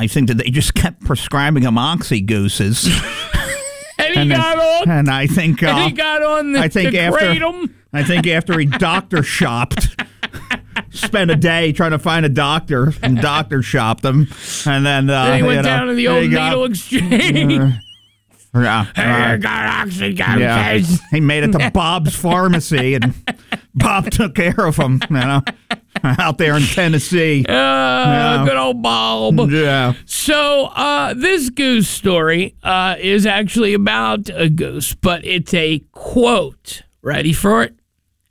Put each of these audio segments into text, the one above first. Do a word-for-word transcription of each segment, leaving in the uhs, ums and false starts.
I think that they just kept prescribing him oxy gooses. and he and got then, on. And I think uh, and he got on the, I think the after, kratom. I think after he doctor shopped, spent a day trying to find a doctor and doctor shopped him, and then uh, Then he went you know, down to the old needle got, exchange. Uh, yeah, hey, uh, I got oxycontin. yeah. He made it to Bob's Pharmacy, and Bob took care of him. You know, out there in Tennessee. Uh, yeah. Good old Bob. Yeah. So uh, this goose story uh, is actually about a goose, but it's a quote. Ready for it?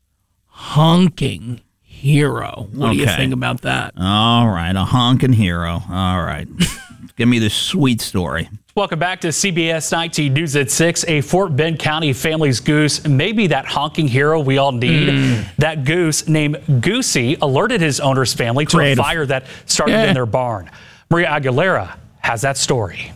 Honking hero. What Okay. do you think about that? All right, a honking hero. All right. Give me this sweet story. Welcome back to C B S nineteen News at six. A Fort Bend County family's goose may be that honking hero we all need. Mm. That goose, named Goosey, alerted his owner's family to Creative. a fire that started Yeah. in their barn. Maria Aguilera has that story.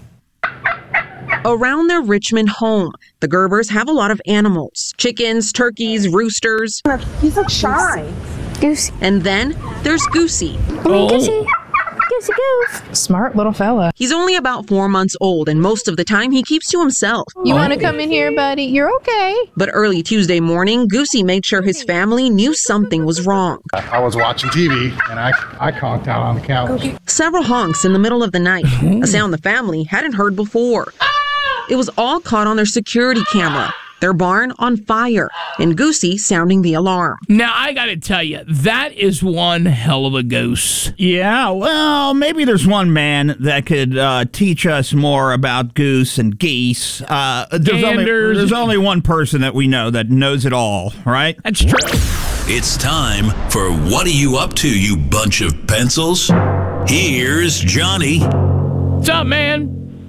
Around their Richmond home, the Gerbers have a lot of animals. Chickens, turkeys, roosters. He's like shy. Goosey. And then there's Goosey. Oh. Goosey. Goosey Goose. Smart little fella. He's only about four months old, and most of the time he keeps to himself. You want to come in here, buddy? You're okay. But early Tuesday morning, Goosey made sure his family knew something was wrong. I was watching T V, and I, I conked out on the couch. Several honks in the middle of the night, a sound the family hadn't heard before. It was all caught on their security camera. Their barn on fire, and Goosey sounding the alarm. Now, I got to tell you, that is one hell of a goose. Yeah, well, maybe there's one man that could uh, teach us more about goose and geese. Uh, there's, only, Ganders. there's only one person that we know that knows it all, right? That's true. It's time for What Are You Up To, You Bunch of Pencils? Here's Johnny. What's up, man?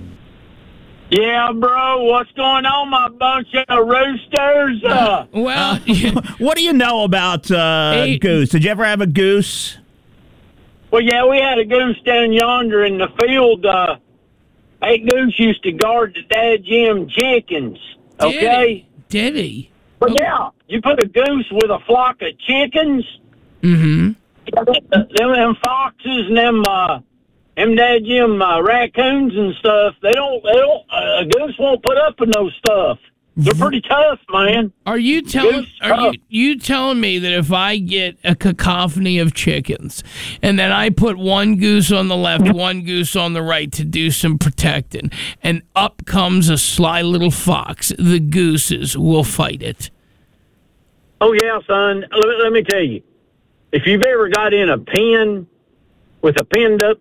Yeah, bro, what's going on, my bunch of roosters? Uh, Well, What do you know about uh, Hey. goose? Did you ever have a goose? well, yeah, we had a goose down yonder in the field. Uh, that goose used to guard the dad Jim chickens, okay? did he? But yeah, you put a goose with a flock of chickens, Mm-hmm. them, them foxes and them, uh, them dad Jim uh, raccoons and stuff, they don't, they don't, uh, a goose won't put up with no stuff. They're pretty tough, man. Are you telling Goose are you, tough. you telling me that if I get a cacophony of chickens and then I put one goose on the left, one goose on the right to do some protecting, and up comes a sly little fox, the gooses will fight it? Oh, yeah, son. Let, let me tell you. If you've ever got in a pen with a pinned up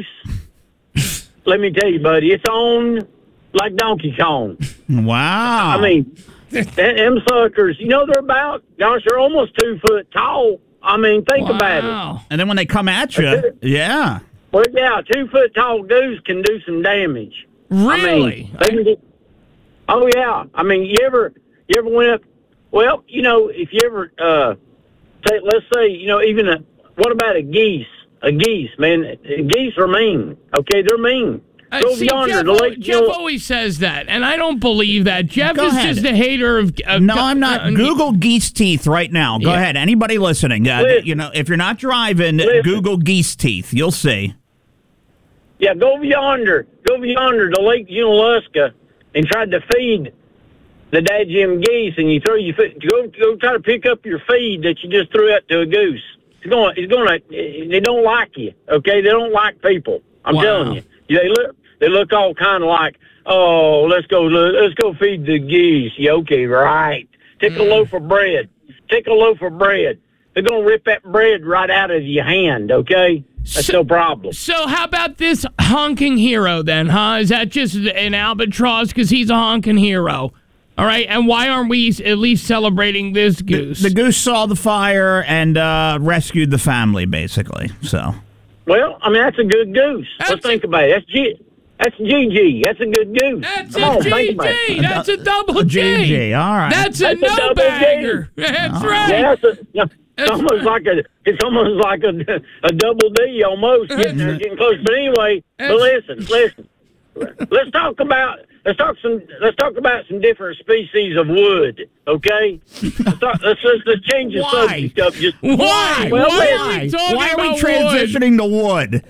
goose, let me tell you, buddy, it's on like Donkey Kong. Wow. I mean, th- them suckers, you know, they're about, gosh, they're almost two foot tall. I mean, think about it. Wow. And then when they come at you, yeah. Well, yeah, a two foot tall goose can do some damage. Really? I mean, they can do, oh, yeah. I mean, you ever, you ever went up, well, you know, if you ever, uh, say, let's say, you know, even a, what about a geese? A geese, man. Geese are mean. Okay, they're mean. Uh, Go see, yonder, Jeff, the lake, Jeff you know- always says that, and I don't believe that. Jeff Go is ahead. just a hater of. of No, I'm not. uh, Google geese teeth right now. Go Yeah. ahead. Anybody listening, uh, Listen. you know, if you're not driving, Listen. Google geese teeth. You'll see. Yeah, go over yonder. Go over yonder to Lake Junaluska and tried to feed the dadgum geese, and you throw your feed, go go try to pick up your feed that you just threw out to a goose. It's going. It's going to. They don't like you. Okay, they don't like people. I'm Wow. telling you. They look. They look all kind of like, oh, let's go. Let's go feed the geese. Yeah, okay, right. Take a loaf of bread. Take a loaf of bread. They're going to rip that bread right out of your hand. Okay, that's So- no problem. So how about this honking hero then, huh? Is that just an albatross because he's a honking hero? All right, and why aren't we at least celebrating this goose? The goose saw the fire and uh, rescued the family, basically. So, Well, I mean, that's a good goose. That's Let's think about it. That's G. That's G G. That's a good goose. That's Come a on, G think about it. G. That's a double a G. G G. All right. That's a That's a no double bagger. G. That's Oh. right. Yeah, that's a, yeah, it's That's almost like a. It's almost like a, a double D almost. Getting there, getting close. But anyway, but listen, listen. Let's talk about. Let's talk some. Let's talk about some different species of wood. Okay. Let's, talk, let's, let's let's change the Why? subject up. Just Why? Well, Why listen. are we talking Why are we about transitioning to wood?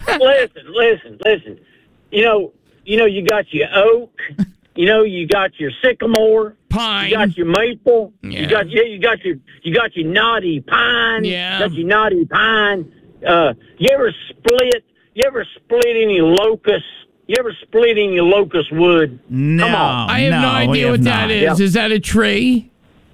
listen, listen, listen. You know, you know, you got your oak. You know, you got your sycamore. Pine. You got your maple. Yeah. You got yeah, you got your you got your knotty pine. Yeah. You got your knotty pine. Uh, you ever split? You ever split any locust? You ever split any locust wood? No, Come on. I have no, no, we idea have what not. that is. Yeah. Is that a tree?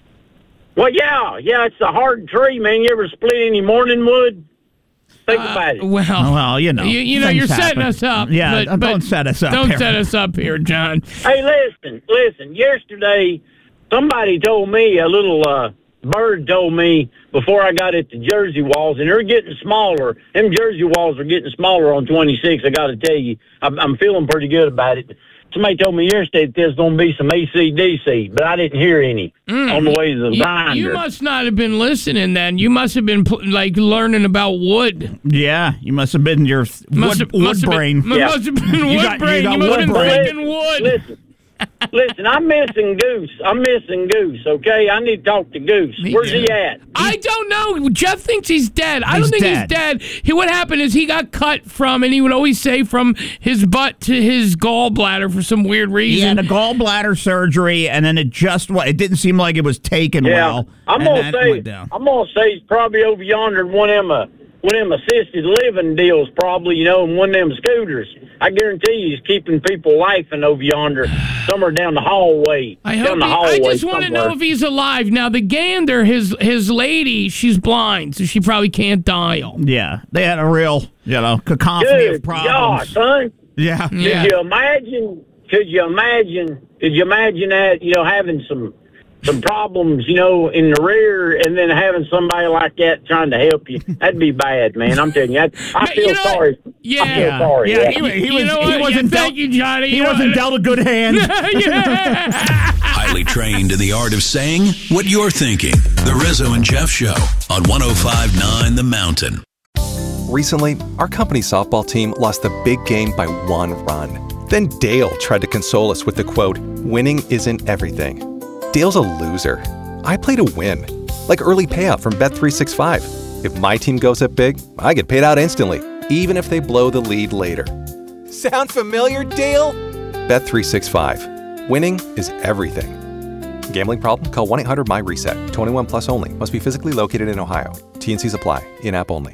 Well, yeah, yeah. It's a hard tree, man. You ever split any morning wood? Think Uh, about it. Well, Oh, well, you know, you, you know, things you're setting happen. us up. Yeah, but, don't but set us up Don't here. set us up here, John. Hey, listen, listen. Yesterday, somebody told me, a little uh, bird told me before I got at the Jersey walls, and they're getting smaller. Them Jersey walls are getting smaller on twenty-six. I got to tell you, I'm, I'm feeling pretty good about it. Somebody told me yesterday that there's going to be some A C D C, but I didn't hear any Mm. on the way to the You, grinder. you must not have been listening then. You must have been pl- like learning about wood. Yeah, you must have been your th- Must wood, have, must wood have brain. Been, Yeah. Must have been You wood got- you brain. got You must have been wood brain. thinking wood. Listen, listen, I'm missing Goose. I'm missing Goose, okay? I need to talk to Goose. Me Where's too. he at? I don't know. Jeff thinks he's dead. I He's don't think dead. he's dead. He, what happened is he got cut from, and he would always say from his butt to his gallbladder for some weird He reason. had a gallbladder surgery, and then it just what? It didn't seem like it was taken Yeah, well. I'm and gonna that say went down. I'm gonna say he's probably over yonder in one of them uh, one of them assisted living deals, probably, you know, in one of them scooters. I guarantee you, he's keeping people laughing over yonder, somewhere down the hallway. I down hope. the He, hallway I just want to somewhere. know if he's alive. Now the gander, his his lady, she's blind, so she probably can't dial. Yeah, they had a real, you know, cacophony of Good God, problems. son. Yeah. Yeah. Could you imagine? Could you imagine? Could you imagine that? You know, having some some problems, you know, in the rear, and then having somebody like that trying to help you. That'd be bad, man. I'm telling you. I, I Man, feel you know what? sorry. Yeah. I feel sorry. Yeah, Yeah. he, he You was. know He what? wasn't Yeah, dealt. thank you, Johnny. He You know wasn't what? dealt a good hand. yeah. Highly trained in the art of saying what you're thinking. The Rizzo and Jeff Show on one oh five point nine The Mountain. Recently, our company softball team lost the big game by one run. Then Dale tried to console us with the quote, "Winning isn't everything." Dale's a loser. I play to win. Like early payout from Bet three sixty-five. If my team goes up big, I get paid out instantly, even if they blow the lead later. Sound familiar, Dale? Bet three sixty-five. Winning is everything. Gambling problem? Call one eight hundred M Y reset. twenty-one plus only. Must be physically located in Ohio. T and Cs apply. In-app only.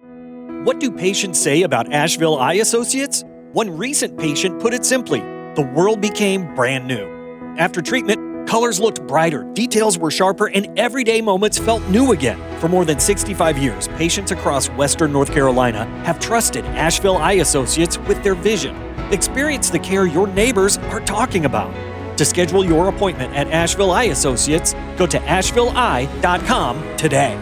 What do patients say about Asheville Eye Associates? One recent patient put it simply, the world became brand new. After treatment, colors looked brighter, details were sharper, and everyday moments felt new again. For more than sixty-five years, patients across Western North Carolina have trusted Asheville Eye Associates with their vision. Experience the care your neighbors are talking about. To schedule your appointment at Asheville Eye Associates, go to asheville eye dot com today.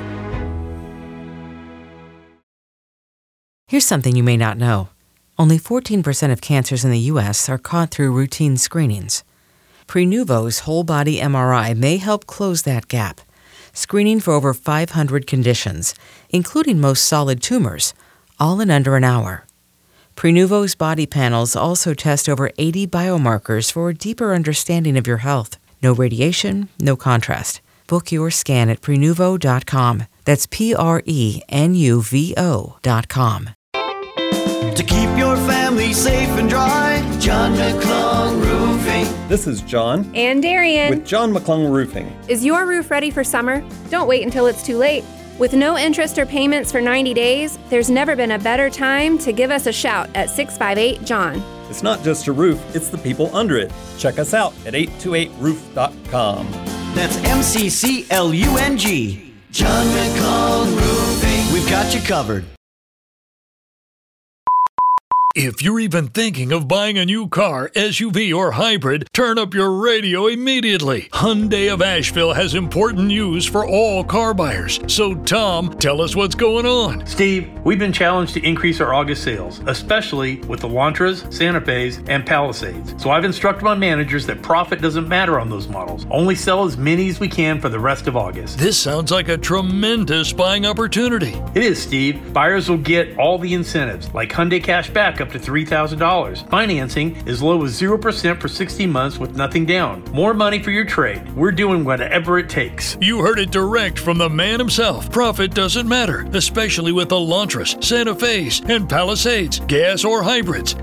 Here's something you may not know. Only fourteen percent of cancers in the U S are caught through routine screenings. Prenuvo's whole-body M R I may help close that gap, screening for over five hundred conditions, including most solid tumors, all in under an hour. Prenuvo's body panels also test over eighty biomarkers for a deeper understanding of your health. No radiation, no contrast. Book your scan at prenuvo dot com. That's P R E N U V O dot com. To keep your family safe and dry, John McClung Roofing. This is John. And Darian. With John McClung Roofing. Is your roof ready for summer? Don't wait until it's too late. With no interest or payments for ninety days, there's never been a better time to give us a shout at six five eight John. It's not just a roof, it's the people under it. Check us out at eight two eight roof dot com. That's M C C L U N G. John McClung Roofing. We've got you covered. If you're even thinking of buying a new car, S U V, or hybrid, turn up your radio immediately. Hyundai of Asheville has important news for all car buyers. So, Tom, tell us what's going on. Steve, we've been challenged to increase our August sales, especially with the Elantras, Santa Fe's, and Palisades. So I've instructed my managers that profit doesn't matter on those models. Only sell as many as we can for the rest of August. This sounds like a tremendous buying opportunity. It is, Steve. Buyers will get all the incentives, like Hyundai Cash Back up up to three thousand dollars. Financing as low as zero percent for sixty months with nothing down. More money for your trade. We're doing whatever it takes. You heard it direct from the man himself. Profit doesn't matter, especially with Elantris, Santa Fe's, and Palisades, gas or hybrids.